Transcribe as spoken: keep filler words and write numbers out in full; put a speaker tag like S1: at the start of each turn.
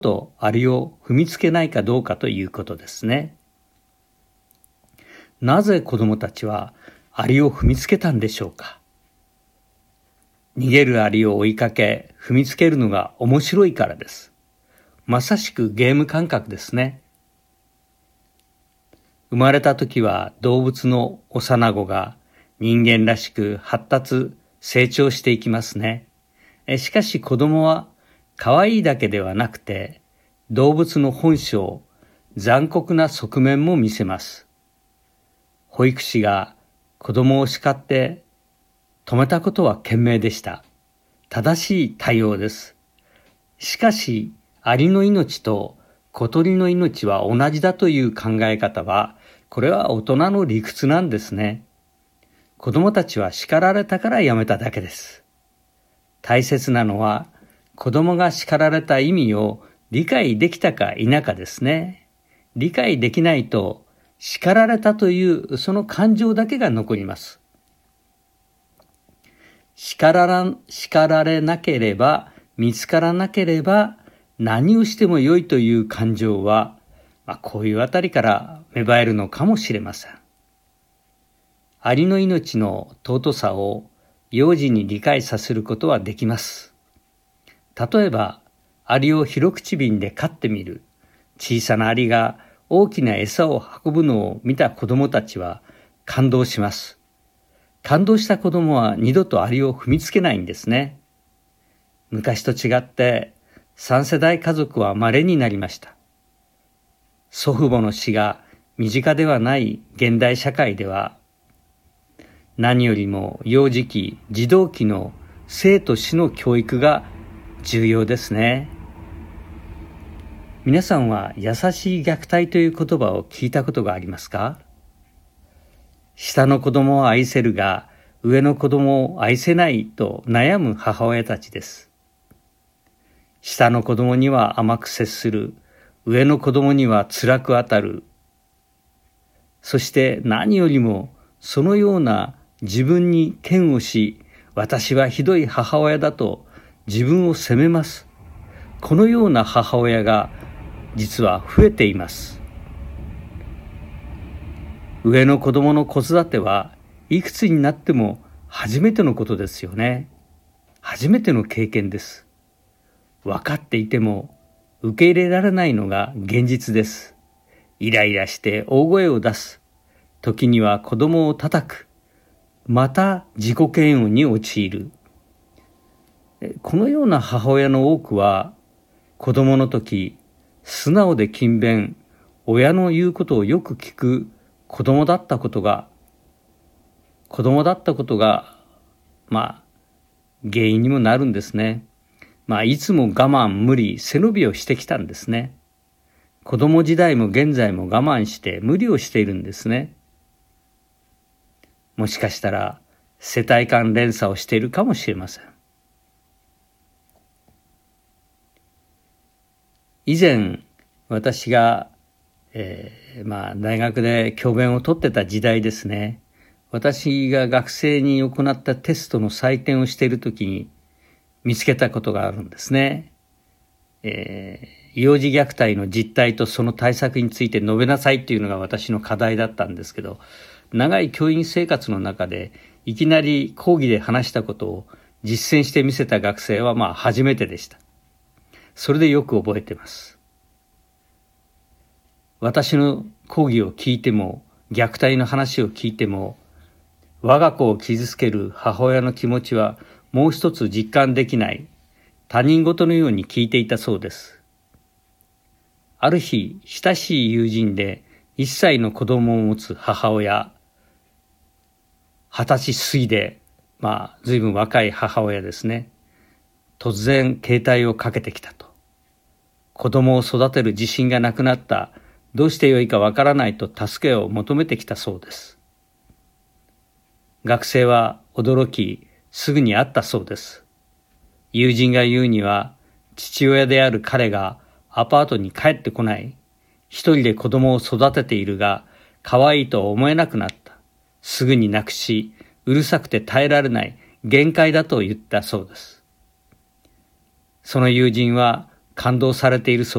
S1: とアリを踏みつけないかどうかということですね。なぜ子供たちはアリを踏みつけたんでしょうか。逃げるアリを追いかけ踏みつけるのが面白いからです。まさしくゲーム感覚ですね。生まれた時は動物の幼子が人間らしく発達成長していきますね。しかし子供は可愛いだけではなくて動物の本性、残酷な側面も見せます。保育士が子供を叱って止めたことは賢明でした。正しい対応です。しかし、アリの命と小鳥の命は同じだという考え方は、これは大人の理屈なんですね。子供たちは叱られたからやめただけです。大切なのは、子供が叱られた意味を理解できたか否かですね。理解できないと、叱られたというその感情だけが残ります。叱らら、叱られなければ、見つからなければ、何をしても良いという感情は、まあ、こういうあたりから芽生えるのかもしれません。アリの命の尊さを幼児に理解させることはできます。例えば、アリを広口瓶で飼ってみる。小さなアリが大きな餌を運ぶのを見た子供たちは感動します。感動した子供は二度とアリを踏みつけないんですね。昔と違って三世代家族は稀になりました。祖父母の死が身近ではない現代社会では、何よりも幼児期、児童期の生と死の教育が重要ですね。皆さんは優しい虐待という言葉を聞いたことがありますか？下の子供を愛せるが上の子供を愛せないと悩む母親たちです。下の子供には甘く接する、上の子供には辛く当たる。そして何よりもそのような自分に嫌悪し、私はひどい母親だと自分を責めます。このような母親が実は増えています。上の子供の子育てはいくつになっても初めてのことですよね。初めての経験です。分かっていても受け入れられないのが現実です。イライラして大声を出す。時には子供を叩く。また自己嫌悪に陥る。このような母親の多くは子供の時、素直で勤勉、親の言うことをよく聞く子供だったことが、子供だったことが、まあ、原因にもなるんですね。まあ、いつも我慢、無理、背伸びをしてきたんですね。子供時代も現在も我慢して無理をしているんですね。もしかしたら、世帯間連鎖をしているかもしれません。以前、私が、えー、まあ、大学で教鞭を取ってた時代ですね。私が学生に行ったテストの採点をしているときに見つけたことがあるんですね。えー、幼児虐待の実態とその対策について述べなさいというのが私の課題だったんですけど、長い教員生活の中でいきなり講義で話したことを実践してみせた学生はまあ初めてでした。それでよく覚えています。私の講義を聞いても、虐待の話を聞いても、我が子を傷つける母親の気持ちはもう一つ実感できない、他人事のように聞いていたそうです。ある日、親しい友人で一歳の子供を持つ母親、二十歳過ぎで、まあ、随分若い母親ですね。突然、携帯をかけてきたと。子供を育てる自信がなくなった、どうしてよいかわからないと助けを求めてきたそうです。学生は驚き、すぐに会ったそうです。友人が言うには、父親である彼がアパートに帰ってこない。一人で子供を育てているが、可愛いと思えなくなった。すぐに亡くし、うるさくて耐えられない限界だと言ったそうです。その友人は感動されている